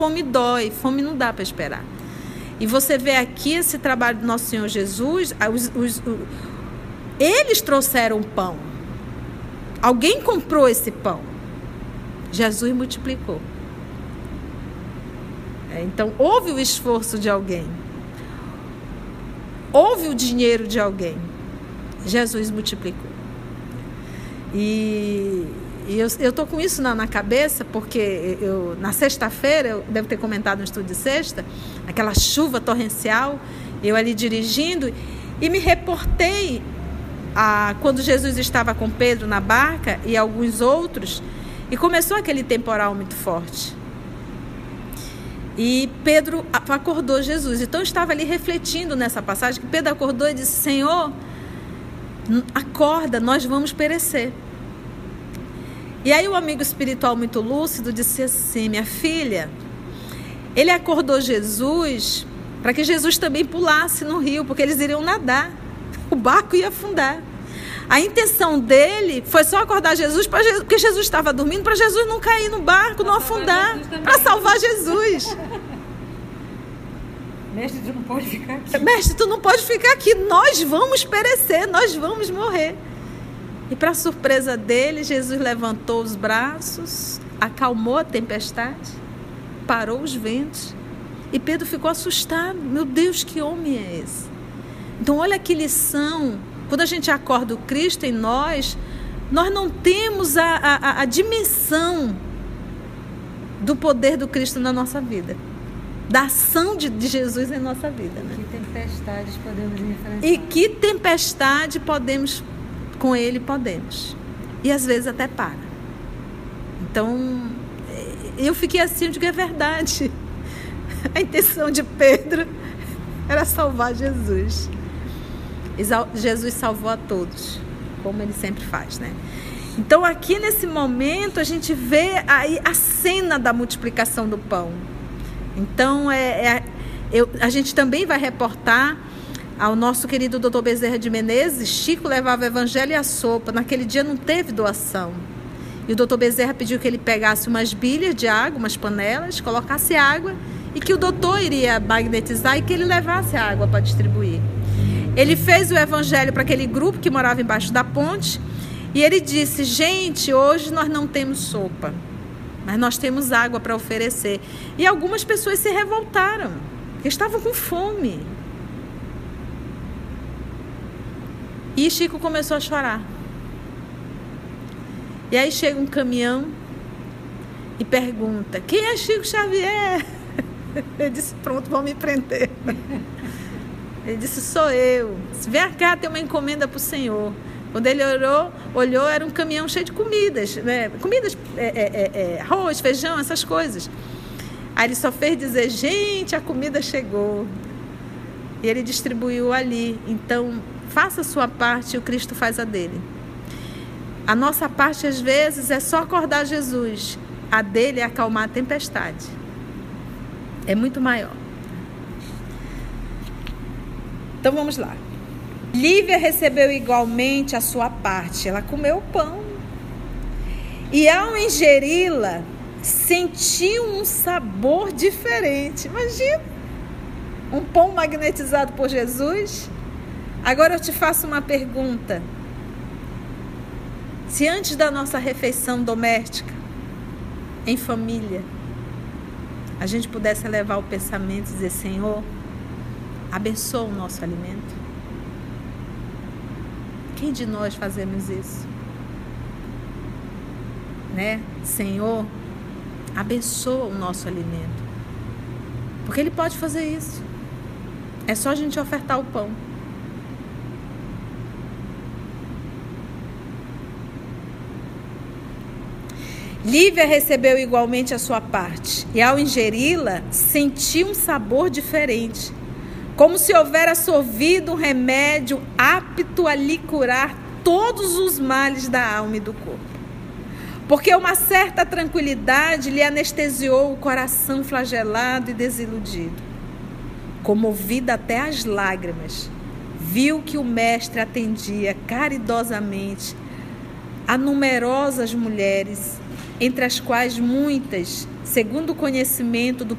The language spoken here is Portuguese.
Fome dói, fome não dá para esperar. E você vê aqui esse trabalho do nosso Senhor Jesus, eles trouxeram pão. Alguém comprou esse pão. Jesus multiplicou. Então, houve o esforço de alguém. Houve o dinheiro de alguém. Jesus multiplicou. E eu estou com isso na cabeça, porque na sexta-feira, eu devo ter comentado no estudo de sexta, aquela chuva torrencial, eu ali dirigindo, e me reportei quando Jesus estava com Pedro na barca e alguns outros, e começou aquele temporal muito forte. E Pedro acordou Jesus. Então eu estava ali refletindo nessa passagem, que Pedro acordou e disse: Senhor, acorda, nós vamos perecer. E aí o amigo espiritual muito lúcido disse assim: minha filha, ele acordou Jesus para que Jesus também pulasse no rio, porque eles iriam nadar, o barco ia afundar. A intenção dele foi só acordar Jesus, porque Jesus estava dormindo, para Jesus não cair no barco, não afundar, para salvar Jesus. Mestre, tu não pode ficar aqui. Mestre, tu não pode ficar aqui, nós vamos perecer, nós vamos morrer. E para surpresa dele, Jesus levantou os braços, acalmou a tempestade, parou os ventos, e Pedro ficou assustado. Meu Deus, que homem é esse? Então olha que lição. Quando a gente acorda o Cristo em nós não temos a dimensão do poder do Cristo na nossa vida, da ação de Jesus em nossa vida, né? Que tempestades podemos enfrentar. E que tempestade podemos, com Ele podemos. E às vezes até para. Então, eu fiquei assim, eu digo, é verdade. A intenção de Pedro era salvar Jesus. Jesus salvou a todos, como ele sempre faz, né? Então aqui nesse momento a gente vê aí a cena da multiplicação do pão. Então a gente também vai reportar ao nosso querido Dr. Bezerra de Menezes. Chico levava o evangelho e a sopa. Naquele dia não teve doação. E o Dr. Bezerra pediu que ele pegasse umas bilhas de água, umas panelas, colocasse água, e que o doutor iria magnetizar e que ele levasse a água para distribuir. Ele fez o evangelho para aquele grupo que morava embaixo da ponte, e ele disse: gente, hoje nós não temos sopa, mas nós temos água para oferecer. E algumas pessoas se revoltaram, porque estavam com fome. E Chico começou a chorar. E aí chega um caminhão e pergunta: quem é Chico Xavier? Ele disse: pronto, vão me prender. Ele disse: sou eu. Vem cá, tem uma encomenda para o Senhor. Quando ele olhou, era um caminhão cheio de comidas, né? Comidas, arroz, feijão, essas coisas. Aí ele só fez dizer: gente, a comida chegou. E ele distribuiu ali. Então, faça a sua parte e o Cristo faz a dele. A nossa parte, às vezes, é só acordar Jesus. A dele é acalmar a tempestade. É muito maior. Então vamos lá. Lívia recebeu igualmente a sua parte. Ela comeu o pão. E ao ingeri-la, sentiu um sabor diferente. Imagina, um pão magnetizado por Jesus. Agora eu te faço uma pergunta. Se antes da nossa refeição doméstica, em família, a gente pudesse elevar o pensamento e dizer: Senhor, abençoa o nosso alimento. Quem de nós fazemos isso? Né? Senhor, abençoa o nosso alimento. Porque Ele pode fazer isso. É só a gente ofertar o pão. Lívia recebeu igualmente a sua parte, e ao ingeri-la, sentiu um sabor diferente, como se houvera sorvido um remédio apto a lhe curar todos os males da alma e do corpo. Porque uma certa tranquilidade lhe anestesiou o coração flagelado e desiludido. Comovida até às lágrimas, viu que o mestre atendia caridosamente a numerosas mulheres, entre as quais muitas segundo o conhecimento do